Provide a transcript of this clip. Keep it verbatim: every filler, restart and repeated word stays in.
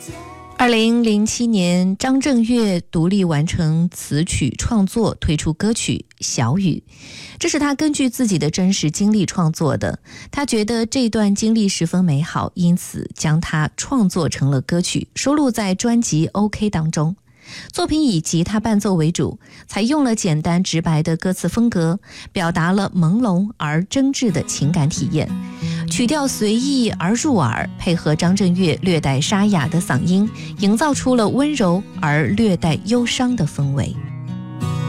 二零零七年，张震岳独立完成词曲创作，推出歌曲《小雨》，这是他根据自己的真实经历创作的。他觉得这段经历十分美好，因此将它创作成了歌曲，收录在专辑《OK》当中。作品以吉他伴奏为主，采用了简单直白的歌词风格，表达了朦胧而真挚的情感体验。曲调随意而入耳，配合张震岳略带沙哑的嗓音，营造出了温柔而略带忧伤的氛围。